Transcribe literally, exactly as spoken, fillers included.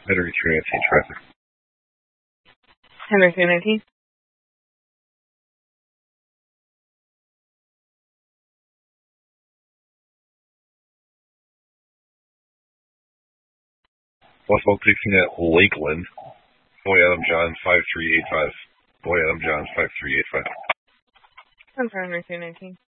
Henry three nineteen traffic. Henry three nineteen. Buffalo taking at Lakeland. Boy Adam John five three eight five. Boy Adam John five three eight five. I'm for Henry three nineteen.